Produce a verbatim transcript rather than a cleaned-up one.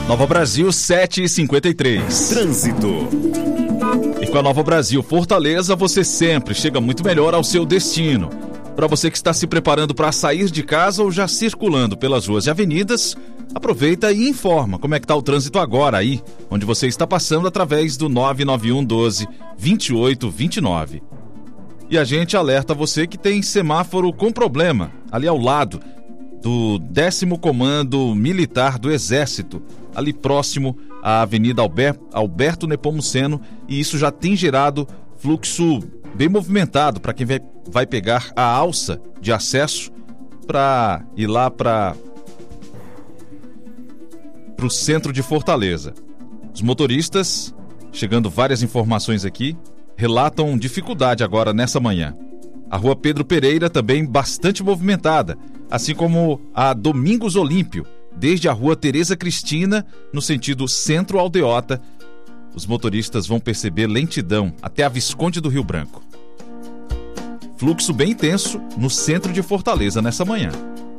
Nova Brasil, sete e cinquenta e três. Trânsito. E com a Nova Brasil Fortaleza, você sempre chega muito melhor ao seu destino. Para você que está se preparando para sair de casa ou já circulando pelas ruas e avenidas, aproveita e informa como é que está o trânsito agora aí, onde você está passando através do nove nove um doze, vinte e oito vinte e nove. E a gente alerta você que tem semáforo com problema, ali ao lado do décimo Comando Militar do Exército, ali próximo à Avenida Alber- Alberto Nepomuceno, e isso já tem gerado fluxo bem movimentado para quem vai, vai pegar a alça de acesso para ir lá para o centro de Fortaleza. Os motoristas, chegando várias informações aqui, relatam dificuldade agora nessa manhã. A Rua Pedro Pereira também bastante movimentada, assim como a Domingos Olímpio, desde a Rua Tereza Cristina, no sentido Centro-Aldeota. Os motoristas vão perceber lentidão até a Visconde do Rio Branco. Fluxo bem intenso no centro de Fortaleza nessa manhã.